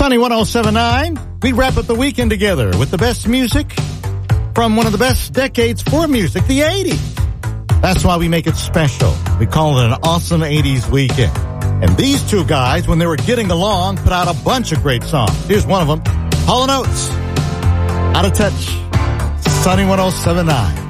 Sunny 107.9. We wrap up the weekend together with the best music from one of the best decades for music, the 80s. That's why we make it special. We call it an awesome 80s weekend. And these two guys, when they were getting along, put out a bunch of great songs. Here's one of them, Hall & Oates, Out of Touch, Sunny 107.9.